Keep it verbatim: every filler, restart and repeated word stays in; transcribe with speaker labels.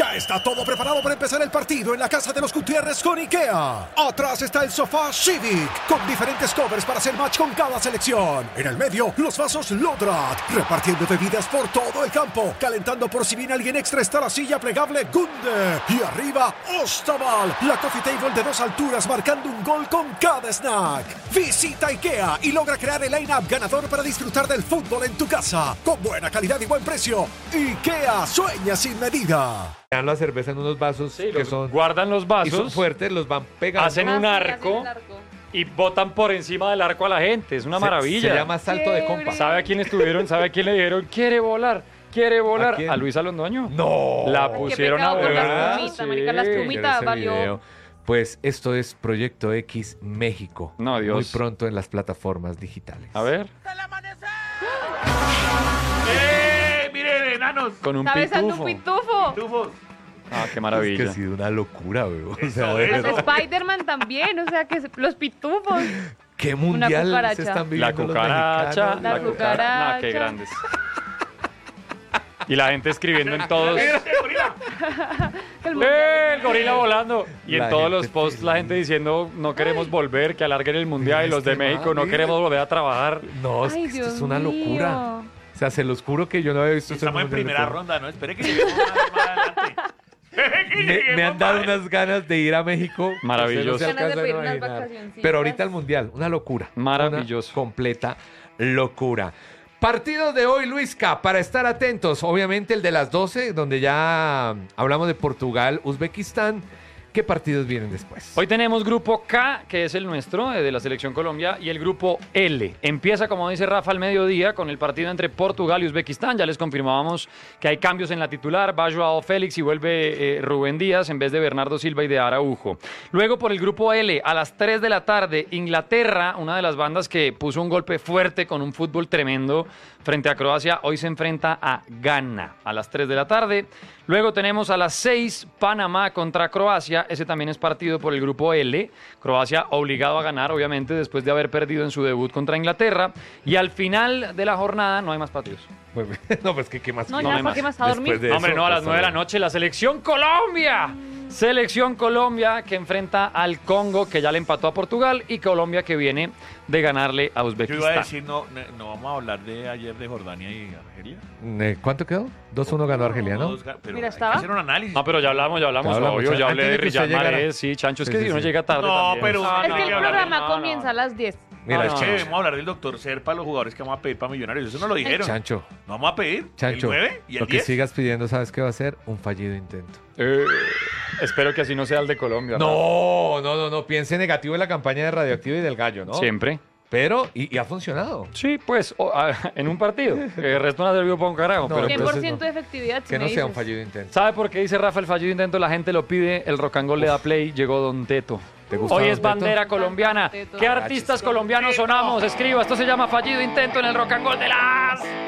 Speaker 1: Ya está todo preparado para empezar el partido en la casa de los Gutiérrez con IKEA. Atrás está el sofá Civic, con diferentes covers para hacer match con cada selección. En el medio, los vasos Lodrat, repartiendo bebidas por todo el campo. Calentando por si viene alguien extra está la silla plegable Gunde. Y arriba, Ostaval, la coffee table de dos alturas marcando un gol con cada snack. Visita IKEA y logra crear el line-up ganador para disfrutar del fútbol en tu casa. Con buena calidad y buen precio. IKEA, sueña sin medida.
Speaker 2: Dan la cerveza en unos vasos
Speaker 3: Sí,
Speaker 2: que
Speaker 3: los-
Speaker 2: son,
Speaker 3: guardan los
Speaker 2: y
Speaker 3: vasos,
Speaker 2: son fuertes, los van pegando.
Speaker 3: hacen
Speaker 4: Ah,
Speaker 3: un
Speaker 4: sí,
Speaker 3: arco
Speaker 4: hacen el arco.
Speaker 3: y botan por encima del arco a la gente. Es una
Speaker 2: Se-
Speaker 3: maravilla.
Speaker 2: Se llama salto de compa.
Speaker 3: ¿Sabe a quién estuvieron? ¿Sabe a quién le dijeron? ¿Quiere volar? ¿Quiere volar?
Speaker 2: ¿A quién?
Speaker 3: A Luisa Londoño.
Speaker 2: No.
Speaker 3: La
Speaker 4: Qué
Speaker 3: pusieron a
Speaker 4: pecado con la
Speaker 3: volar.
Speaker 4: espumita, marica, la
Speaker 3: Sí.
Speaker 4: espumita
Speaker 2: Quiero ese
Speaker 4: valió.
Speaker 2: video. Pues esto es Proyecto X México.
Speaker 3: No, Dios.
Speaker 2: Muy pronto en las plataformas digitales.
Speaker 3: A ver.
Speaker 5: ¡Eh! ¡Miren, enanos!
Speaker 3: Con un
Speaker 4: Está besando un
Speaker 3: pitufo.
Speaker 4: pitufo.
Speaker 5: ¡Tufos!
Speaker 3: Ah, qué
Speaker 2: Es que
Speaker 3: maravilla.
Speaker 2: ha sido una locura, weón. O sea,
Speaker 5: Eso,
Speaker 2: de
Speaker 5: eso.
Speaker 2: verdad.
Speaker 4: Spider-Man también, o sea que se- los pitufos.
Speaker 2: ¿Qué mundial
Speaker 4: cucaracha.
Speaker 2: se están
Speaker 3: La
Speaker 2: viviendo los
Speaker 3: cucaracha.
Speaker 2: mexicanos?
Speaker 4: La
Speaker 3: La cucaracha.
Speaker 4: cucaracha.
Speaker 3: Nah, qué grandes. Y la gente escribiendo en todos.
Speaker 4: El mundial.
Speaker 3: ¡Eh, el gorila volando! Y
Speaker 2: La
Speaker 3: en todos
Speaker 2: gente
Speaker 3: los posts la gente diciendo no queremos volver, que alarguen el mundial.
Speaker 2: Mira
Speaker 3: Y los de
Speaker 2: este
Speaker 3: México
Speaker 2: man,
Speaker 3: no
Speaker 2: mira.
Speaker 3: queremos volver a trabajar.
Speaker 2: No, es que
Speaker 4: Ay,
Speaker 2: esto
Speaker 4: Dios
Speaker 2: es una
Speaker 4: mío.
Speaker 2: locura. O sea, se los juro que yo no había visto esto
Speaker 5: Estamos en
Speaker 2: un mundial de
Speaker 5: primera
Speaker 2: fútbol.
Speaker 5: ronda, ¿no? Espere que lleguemos más, más adelante. Espere que
Speaker 2: Me,
Speaker 5: lleguemos
Speaker 2: me han dado
Speaker 5: más.
Speaker 2: unas ganas de ir a México.
Speaker 3: Maravilloso.
Speaker 2: Ustedes no se
Speaker 4: Ganas de
Speaker 2: alcanzan
Speaker 4: pedir
Speaker 2: a
Speaker 4: unas
Speaker 2: imaginar.
Speaker 4: vacacioncitas.
Speaker 2: Pero ahorita el mundial, una locura.
Speaker 3: Maravilloso.
Speaker 2: Una completa locura. Partidos de hoy, Luisca, para estar atentos. Obviamente el de las doce, donde ya hablamos de Portugal, Uzbekistán. ¿Qué partidos vienen después?
Speaker 3: Hoy tenemos grupo K, que es el nuestro, eh, de la Selección Colombia, y el grupo L. Empieza, como dice Rafa, al mediodía con el partido entre Portugal y Uzbekistán. Ya les confirmábamos que hay cambios en la titular. Va Joao Félix y vuelve eh, Rubén Díaz en vez de Bernardo Silva y de Araujo. Luego por el grupo L, a las tres de la tarde, Inglaterra, una de las bandas que puso un golpe fuerte con un fútbol tremendo frente a Croacia, hoy se enfrenta a Ghana a las tres de la tarde. Luego tenemos a las seis Panamá contra Croacia. Ese también es partido por el grupo L. Croacia obligado a ganar, obviamente, después de haber perdido en su debut contra Inglaterra. Y al final de la jornada no hay más partidos.
Speaker 2: Pues, no, pues que qué más.
Speaker 4: No,
Speaker 2: quiere?
Speaker 4: ya,
Speaker 3: hay
Speaker 4: ¿para
Speaker 3: más.
Speaker 4: qué más a dormir?
Speaker 2: Después de
Speaker 3: No, hombre,
Speaker 2: eso,
Speaker 3: no, a las
Speaker 2: pues,
Speaker 3: nueve de la noche la Selección Colombia. Selección Colombia que enfrenta al Congo, que ya le empató a Portugal, y Colombia que viene de ganarle a
Speaker 5: Yo
Speaker 3: Uzbekistán.
Speaker 5: iba a decir, no, no, no vamos a hablar de ayer de Jordania y Argelia.
Speaker 2: Eh, ¿Cuánto quedó? dos uno ganó Argelia, ¿no?
Speaker 5: Dos ga- pero
Speaker 4: Mira,
Speaker 5: hay que
Speaker 4: ¿estaba.
Speaker 5: hacer un análisis.
Speaker 3: No, pero ya hablamos, ya hablamos,
Speaker 2: Ya hablamos,
Speaker 3: obvio, ya
Speaker 2: antes
Speaker 3: hablé
Speaker 2: de
Speaker 3: de
Speaker 2: que usted
Speaker 3: Riyad
Speaker 2: llegara.
Speaker 3: Mahrez, sí, Chancho, es
Speaker 2: Sí,
Speaker 3: que
Speaker 2: sí,
Speaker 3: si uno
Speaker 2: sí.
Speaker 3: llega tarde
Speaker 5: No,
Speaker 3: también.
Speaker 5: pero-
Speaker 3: No,
Speaker 4: Es
Speaker 3: no,
Speaker 4: que el
Speaker 3: no,
Speaker 4: programa
Speaker 3: no, no.
Speaker 4: comienza a las diez.
Speaker 2: Mira,
Speaker 5: Es que
Speaker 2: Chancho,
Speaker 5: debemos hablar del doctor Ser para los jugadores que vamos a pedir para Millonarios. Eso no lo dijeron.
Speaker 2: Chancho,
Speaker 5: No vamos a pedir
Speaker 2: Chancho,
Speaker 5: el nueve y el
Speaker 2: lo que
Speaker 5: diez.
Speaker 2: sigas pidiendo, ¿sabes qué va a ser? Un fallido intento.
Speaker 3: Eh, espero que así no sea el de Colombia.
Speaker 2: No, no, no, no, piense negativo en la campaña de Radioactivo y del Gallo, ¿no?
Speaker 3: Siempre.
Speaker 2: Pero, y, y ha funcionado.
Speaker 3: Sí, pues, o- a- en un partido. El resto no ha servido para un carajo.
Speaker 2: No,
Speaker 3: pero
Speaker 4: cien
Speaker 2: entonces
Speaker 4: por ciento
Speaker 2: no.
Speaker 4: de efectividad, si
Speaker 2: Que
Speaker 4: me
Speaker 2: no sea un
Speaker 4: dices.
Speaker 2: fallido intento.
Speaker 3: ¿Sabe por qué dice Rafa el fallido intento? La gente lo pide, el rock and roll le da play, llegó Don Teto.
Speaker 2: ¿Te gusta
Speaker 3: Hoy
Speaker 2: Don
Speaker 3: es
Speaker 2: Teto?
Speaker 3: bandera colombiana.
Speaker 4: Teto.
Speaker 3: ¿Qué artistas colombianos sonamos? Escriba, esto se llama fallido intento en el rock and roll de las...